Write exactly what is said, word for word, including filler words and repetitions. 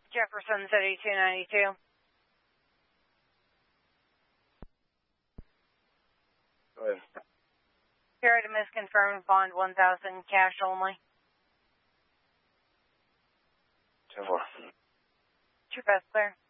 Jefferson thirty-two ninety-two. Go ahead. Your item is confirmed. Bond one thousand, cash only. ten four. True pass clear.